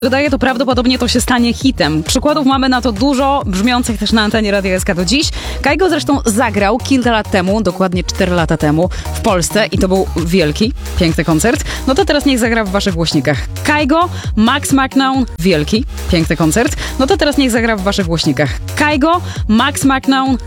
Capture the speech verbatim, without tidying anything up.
Wydaje to prawdopodobnie to się stanie hitem. Przykładów mamy na to dużo, brzmiących też na antenie Radia S K do dziś. Kygo zresztą zagrał kilka lat temu, dokładnie cztery lata temu, w Polsce i to był wielki, piękny koncert. No to teraz niech zagra w waszych głośnikach. Kygo, Max McNown, wielki, piękny koncert. No to teraz niech zagra w waszych głośnikach. Kygo, Max McNown,